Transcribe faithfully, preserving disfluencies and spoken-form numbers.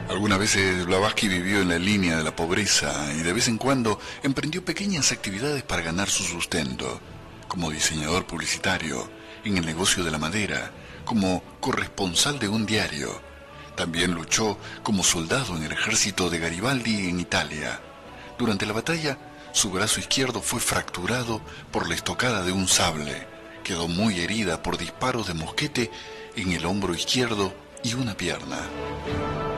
Algunas veces Blavatsky vivió en la línea de la pobreza y de vez en cuando emprendió pequeñas actividades para ganar su sustento, como diseñador publicitario, en el negocio de la madera, como corresponsal de un diario. También luchó como soldado en el ejército de Garibaldi en Italia. Durante la batalla, su brazo izquierdo fue fracturado por la estocada de un sable. Quedó muy herida por disparos de mosquete en el hombro izquierdo y una pierna.